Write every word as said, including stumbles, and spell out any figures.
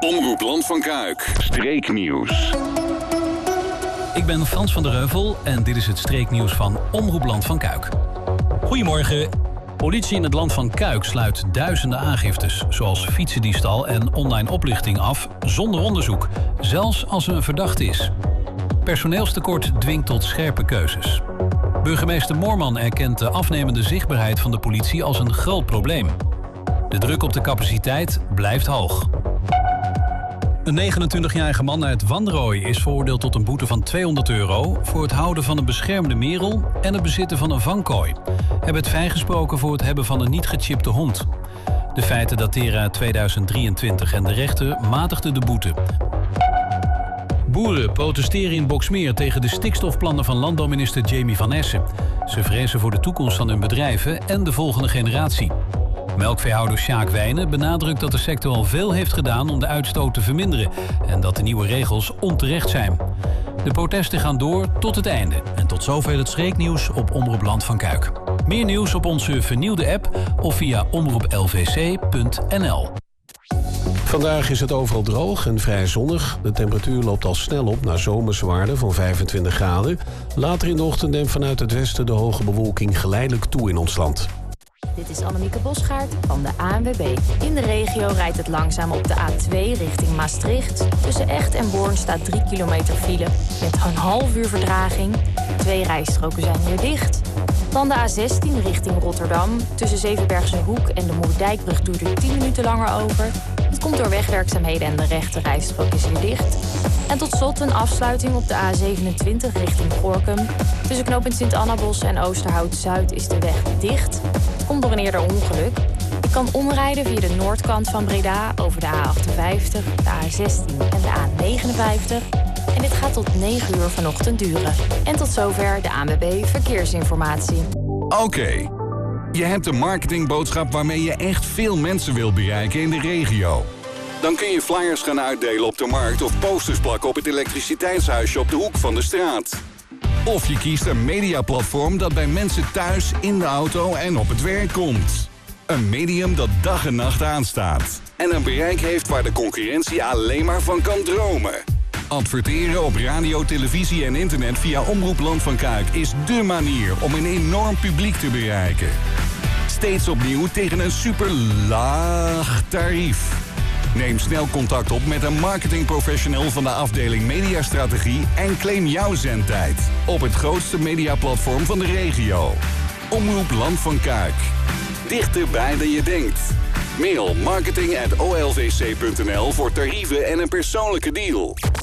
Omroep Land van Kuik. Streeknieuws. Ik ben Frans van der Heuvel en dit is het streeknieuws van Omroep Land van Kuik. Goedemorgen. Politie in het Land van Kuik sluit duizenden aangiftes, zoals fietsendiefstal en online oplichting af, zonder onderzoek, zelfs als er een verdachte is. Personeelstekort dwingt tot scherpe keuzes. Burgemeester Moorman erkent de afnemende zichtbaarheid van de politie als een groot probleem. De druk op de capaciteit blijft hoog. Een negenentwintigjarige man uit Wanrooy is veroordeeld tot een boete van tweehonderd euro... voor het houden van een beschermde merel en het bezitten van een vangkooi. Hij werd vrijgesproken voor het hebben van een niet gechipte hond. De feiten dateren uit tweeduizend drieëntwintig en de rechter matigde de boete. Boeren protesteren in Boxmeer tegen de stikstofplannen van landbouwminister Jamie van Essen. Ze vrezen voor de toekomst van hun bedrijven en de volgende generatie. Melkveehouder Sjaak Wijnen benadrukt dat de sector al veel heeft gedaan om de uitstoot te verminderen en dat de nieuwe regels onterecht zijn. De protesten gaan door tot het einde. En tot zover het streeknieuws op Omroep Land van Kuik. Meer nieuws op onze vernieuwde app of via omroep l v c punt n l. Vandaag is het overal droog en vrij zonnig. De temperatuur loopt al snel op naar zomerse waarden van vijfentwintig graden. Later in de ochtend neemt vanuit het westen de hoge bewolking geleidelijk toe in ons land. Dit is Annemieke Bosgaard van de A N W B. In de regio rijdt het langzaam op de A twee richting Maastricht. Tussen Echt en Born staat drie kilometer file met een half uur vertraging. Twee rijstroken zijn hier dicht. Dan de A zestien richting Rotterdam. Tussen Zevenbergse Hoek en de Moerdijkbrug duurt er tien minuten langer over. Het komt door wegwerkzaamheden en de rechte rijstrook is hier dicht. En tot slot een afsluiting op de A zevenentwintig richting Gorinchem. Tussen knooppunt Sint-Annabos en Oosterhout-Zuid is de weg dicht. Het komt door een eerder ongeluk. Je kan omrijden via de noordkant van Breda over de A achtenvijftig, de A zestien en de A negenenvijftig. En dit gaat tot negen uur vanochtend duren. En tot zover de A N W B Verkeersinformatie. Oké, okay. Je hebt een marketingboodschap waarmee je echt veel mensen wilt bereiken in de regio. Dan kun je flyers gaan uitdelen op de markt of posters plakken op het elektriciteitshuisje op de hoek van de straat. Of je kiest een mediaplatform dat bij mensen thuis, in de auto en op het werk komt. Een medium dat dag en nacht aanstaat. En een bereik heeft waar de concurrentie alleen maar van kan dromen. Adverteren op radio, televisie en internet via Omroep Land van Kuik is dé manier om een enorm publiek te bereiken. Steeds opnieuw tegen een super laag tarief. Neem snel contact op met een marketingprofessional van de afdeling Mediastrategie en claim jouw zendtijd op het grootste mediaplatform van de regio. Omroep Land van Kuik. Dichterbij dan je denkt. Mail marketing at o l v c punt n l voor tarieven en een persoonlijke deal.